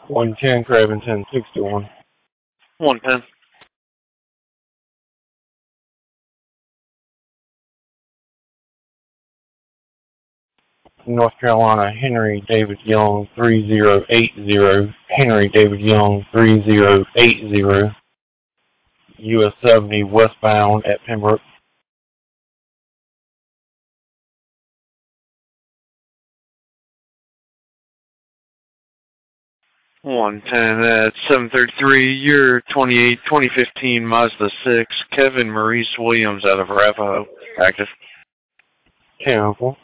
110 Craven 1061. 110. North Carolina, Henry David Young 3080. Henry David Young 3080. US 70 westbound at Pembroke. 110 at 733. You're 2015 Mazda 6. Kevin Maurice Williams out of Arapahoe. Active. 10-4.